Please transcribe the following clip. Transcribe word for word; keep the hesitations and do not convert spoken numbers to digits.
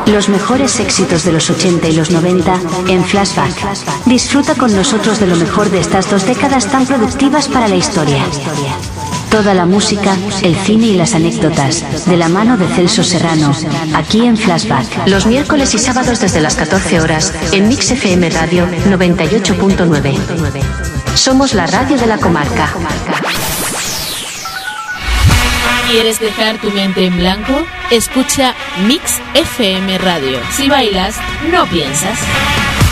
Los mejores éxitos de los ochenta y los noventa en Flashback. Disfruta con nosotros de lo mejor de estas dos décadas tan productivas para la historia. Toda la música, el cine y las anécdotas, de la mano de Celso Serrano, aquí en Flashback. Los miércoles y sábados desde las catorce horas, en Mix F M Radio noventa y ocho punto nueve. Somos la radio de la comarca. ¿Quieres dejar tu mente en blanco? Escucha Mix F M Radio. Si bailas, no piensas.